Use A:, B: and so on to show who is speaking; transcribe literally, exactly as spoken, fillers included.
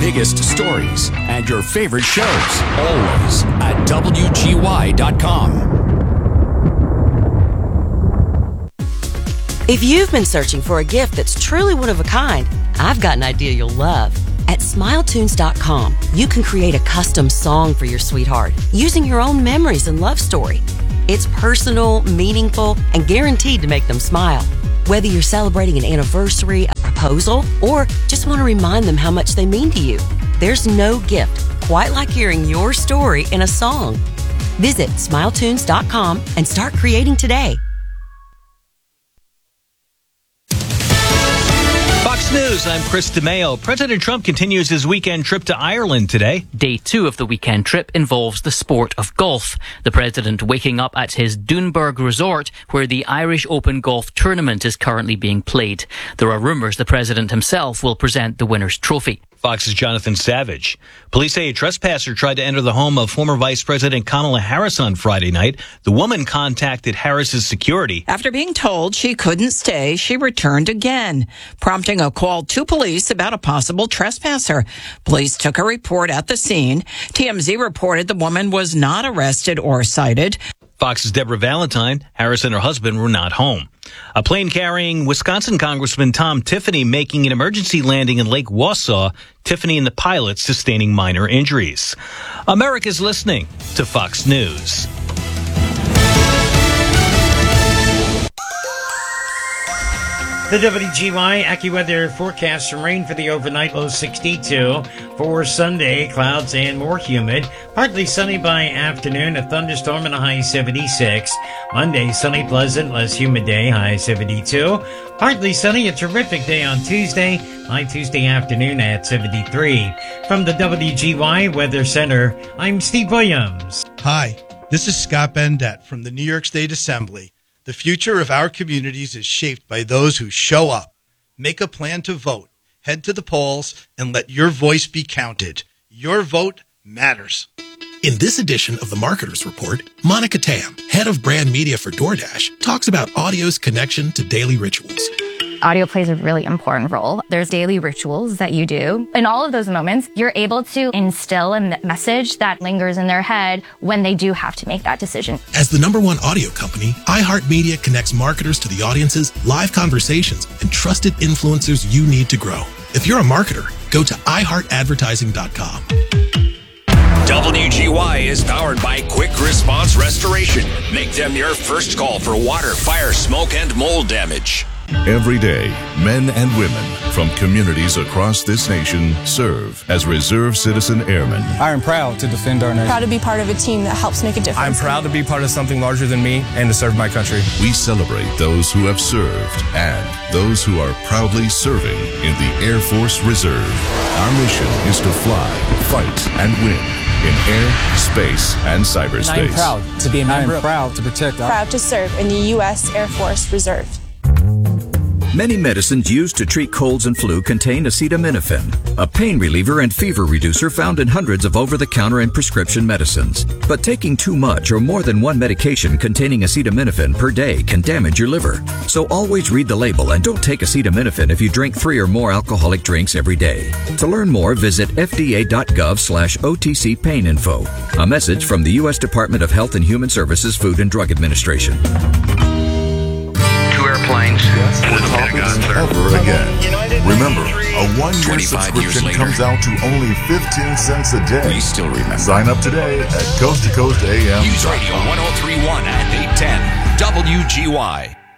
A: biggest stories and your favorite shows, always at W G Y dot com.
B: If you've been searching for a gift that's truly one of a kind, I've got an idea you'll love. At Smile Tunes dot com, you can create a custom song for your sweetheart using your own memories and love story. It's personal, meaningful, and guaranteed to make them smile. Whether you're celebrating an anniversary, a proposal, or just want to remind them how much they mean to you, there's no gift quite like hearing your story in a song. Visit Smile Tunes dot com and start creating today.
C: Fox News, I'm Chris DeMeo. President Trump continues his weekend trip to Ireland today.
D: Day two of the weekend trip involves the sport of golf. The president waking up at his Doonburg resort, where the Irish Open Golf Tournament is currently being played. There are rumours the president himself will present the winner's trophy.
C: Fox's Jonathan Savage. Police say a trespasser tried to enter the home of former Vice President Kamala Harris on Friday night. The woman contacted Harris's security.
E: After being told she couldn't stay, she returned again, prompting a call to police about a possible trespasser. Police took a report at the scene. T M Z reported the woman was not arrested or cited.
C: Fox's Deborah Valentine. Harris and her husband were not home. A plane carrying Wisconsin Congressman Tom Tiffany making an emergency landing in Lake Wausau. Tiffany and the pilot sustaining minor injuries. America's listening to Fox News.
F: The W G Y AccuWeather forecast some rain for the overnight, low sixty-two. For Sunday, clouds and more humid. Partly sunny by afternoon, a thunderstorm and a high seventy-six. Monday, sunny, pleasant, less humid day, high seventy-two. Partly sunny, a terrific day on Tuesday, high Tuesday afternoon at seventy-three. From the W G Y Weather Center, I'm Steve Williams.
G: Hi, this is Scott Bendett from the New York State Assembly. The future of our communities is shaped by those who show up. Make a plan to vote. Head to the polls and let your voice be counted. Your vote matters.
H: In this edition of the Marketers Report, Monica Tam, head of brand media for DoorDash, talks about audio's connection to daily rituals.
I: Audio plays a really important role. There's daily rituals that you do. In all of those moments, you're able to instill a message that lingers in their head when they do have to make that decision.
H: As the number one audio company, iHeartMedia connects marketers to the audiences, live conversations, and trusted influencers you need to grow. If you're a marketer, go to i heart advertising dot com.
A: W G Y is powered by Quick Response Restoration. Make them your first call for water, fire, smoke, and mold damage.
J: Every day, men and women from communities across this nation serve as Reserve Citizen Airmen.
K: I am proud to defend our nation.
L: Proud to be part of a team that helps make a difference.
K: I'm proud to be part of something larger than me and to serve my country.
J: We celebrate those who have served and those who are proudly serving in the Air Force Reserve. Our mission is to fly, fight, and win in air, space, and cyberspace.
K: I am proud to be a member. I am proud to protect our...
L: Proud to serve in the U S Air Force Reserve.
M: Many medicines used to treat colds and flu contain acetaminophen, a pain reliever and fever reducer found in hundreds of over-the-counter and prescription medicines. But taking too much or more than one medication containing acetaminophen per day can damage your liver. So always read the label and don't take acetaminophen if you drink three or more alcoholic drinks every day. To learn more, visit f d a dot gov slash o t c pain info. A message from the U S Department of Health and Human Services Food and Drug Administration.
N: Airplanes.
J: Yes, the topics ever again. Remember, a one-year subscription comes out to only fifteen cents a day.
A: We still remember.
J: Sign up today at Coast to Coast A M.
A: News Radio one oh three point one and eight ten W G Y.